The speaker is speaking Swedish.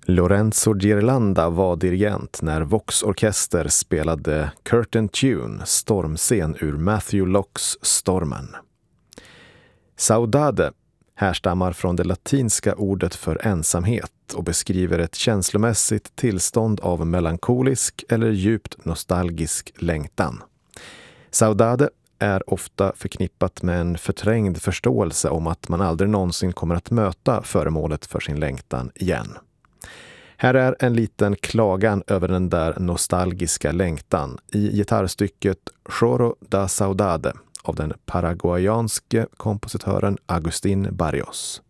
Lorenzo Girlanda var dirigent när Vox Orkester spelade Curtain Tune, stormscen ur Matthew Lockes Stormen. Saudade härstammar från det latinska ordet för ensamhet och beskriver ett känslomässigt tillstånd av melankolisk eller djupt nostalgisk längtan. Saudade är ofta förknippat med en förträngd förståelse om att man aldrig någonsin kommer att möta föremålet för sin längtan igen. Här är en liten klagan över den där nostalgiska längtan i gitarrstycket Choro da Saudade av den paraguayanske kompositören Agustín Barrios.